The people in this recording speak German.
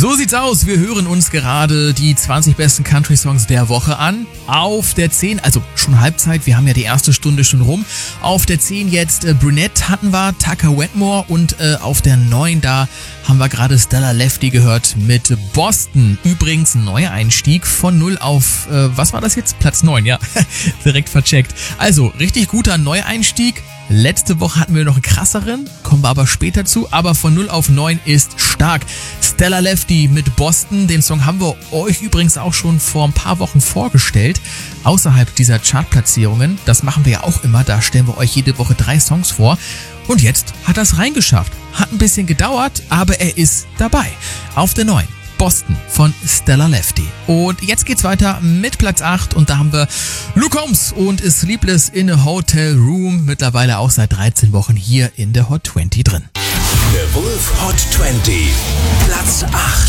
So sieht's aus. Wir hören uns gerade die 20 besten Country-Songs der Woche an. Auf der 10, also schon Halbzeit, wir haben ja die erste Stunde schon rum. Auf der 10 jetzt Brunette hatten wir, Tucker Wetmore und auf der 9 da haben wir gerade Stella Lefty gehört mit Boston. Übrigens ein neuer Einstieg von 0 auf, was war das jetzt? Platz 9, ja. Direkt vercheckt. Also, richtig guter Neueinstieg. Letzte Woche hatten wir noch einen krasseren, kommen wir aber später zu, aber von 0 auf 9 ist stark. Stella Lefty mit Boston, den Song haben wir euch übrigens auch schon vor ein paar Wochen vorgestellt, außerhalb dieser Chartplatzierungen. Das machen wir ja auch immer, da stellen wir euch jede Woche 3 Songs vor. Und jetzt hat er es reingeschafft. Hat ein bisschen gedauert, aber er ist dabei. Auf der 9. Boston von Stella Lefty. Und jetzt geht's weiter mit Platz 8 und da haben wir Luke Combs und Sleepless in a Hotel Room, mittlerweile auch seit 13 Wochen hier in der Hot 20 drin. The Wolf Hot 20, Platz 8.